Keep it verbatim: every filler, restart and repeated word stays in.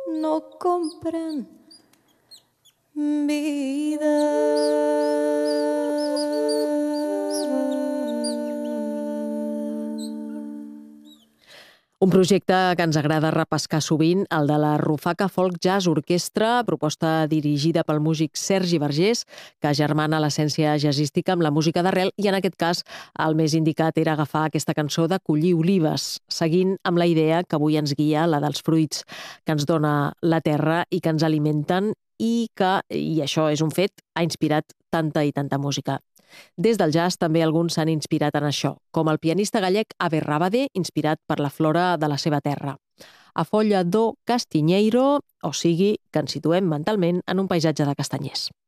no compren vida. Un projecte que ens agrada repescar sovint, el de la Rufaca Folk Jazz Orquestra, proposta dirigida pel músic Sergi Vergés, que agermana l'essència jazzística amb la música d'arrel, i en aquest cas el més indicat era agafar aquesta cançó de collir olives, seguint amb la idea que avui ens guia, la dels fruits que ens dona la terra i que ens alimenten i que, i això és un fet, ha inspirat tanta i tanta música. Des del jazz també alguns s'han inspirat en això, com el pianista gallec Abe Rábade, inspirat per la flora de la seva terra. A Folla do Castiñeiro, o sigui, que ens situem mentalment en un paisatge de castanyers.